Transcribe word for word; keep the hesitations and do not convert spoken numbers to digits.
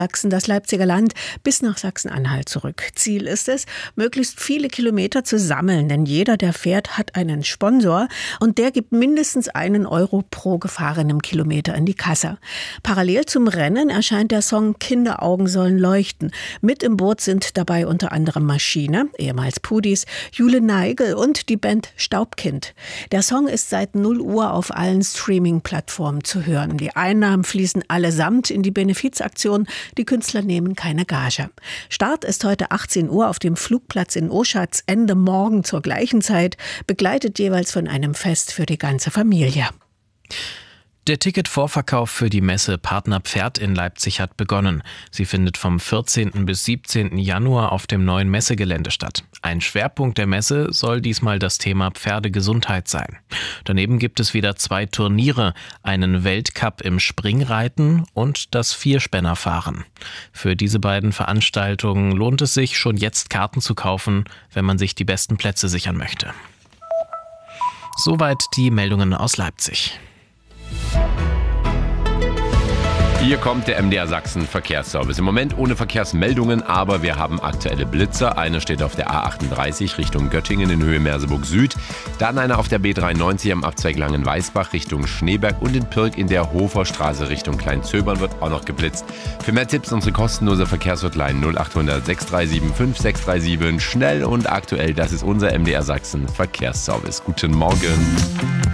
Sachsen, das Leipziger Land, bis nach Sachsen-Anhalt zurück. Ziel ist es, möglichst viele Kilometer zu sammeln, denn jeder, der fährt, hat einen Sponsor und der gibt mindestens einen Euro pro gefahrenem Kilometer in die Kasse. Parallel zum Rennen erscheint der Song Kinderaugen sollen leuchten. Mit im Boot sind dabei unter anderem Maschine, ehemals Pudis, Jule Neigel und die Band Staubkind. Der Song ist seit null Uhr auf allen Streaming-Plattformen zu hören. Die Einnahmen fließen allesamt in die Benefizaktion. Die Künstler nehmen keine Gage. Start ist heute achtzehn Uhr auf dem Flugplatz in Oschatz, Ende morgen zur gleichen Zeit, begleitet jeweils von einem Fest für die ganze Familie. Der Ticketvorverkauf für die Messe Partner Pferd in Leipzig hat begonnen. Sie findet vom vierzehnten bis siebzehnten Januar auf dem neuen Messegelände statt. Ein Schwerpunkt der Messe soll diesmal das Thema Pferdegesundheit sein. Daneben gibt es wieder zwei Turniere, einen Weltcup im Springreiten und das Vierspännerfahren. Für diese beiden Veranstaltungen lohnt es sich, schon jetzt Karten zu kaufen, wenn man sich die besten Plätze sichern möchte. Soweit die Meldungen aus Leipzig. Hier kommt der M D R Sachsen Verkehrsservice. Im Moment ohne Verkehrsmeldungen, aber wir haben aktuelle Blitzer. Eine steht auf der A achtunddreißig Richtung Göttingen in Höhe Merseburg Süd. Dann eine auf der B dreiundneunzig am Abzweig Langenweisbach Richtung Schneeberg und in Pirk in der Hoferstraße Richtung Kleinzöbern wird auch noch geblitzt. Für mehr Tipps unsere kostenlose Verkehrshotline null achthundert sechs drei sieben fünf sechs drei sieben. Schnell und aktuell, das ist unser M D R Sachsen Verkehrsservice. Guten Morgen.